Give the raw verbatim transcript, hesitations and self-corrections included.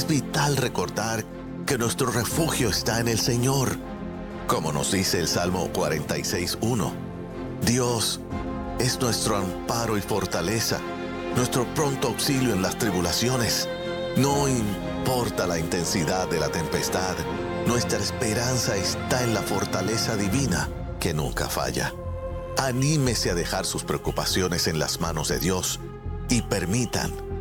Es vital recordar que nuestro refugio está en el Señor. Como nos dice el Salmo cuarenta y seis, uno. Dios es nuestro amparo y fortaleza, nuestro pronto auxilio en las tribulaciones. No importa la intensidad de la tempestad, nuestra esperanza está en la fortaleza divina que nunca falla. Anímese a dejar sus preocupaciones en las manos de Dios y permitan